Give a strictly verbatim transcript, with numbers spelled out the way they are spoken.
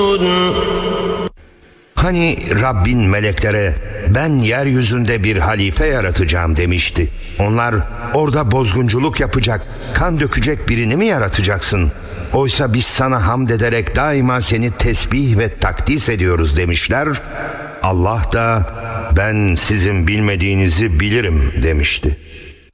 Hani Rabbin meleklere ben yeryüzünde bir halife yaratacağım demişti. Onlar orada bozgunculuk yapacak, kan dökecek birini mi yaratacaksın? Oysa biz sana hamd ederek daima seni tesbih ve takdis ediyoruz demişler. Allah da ben sizin bilmediğinizi bilirim demişti.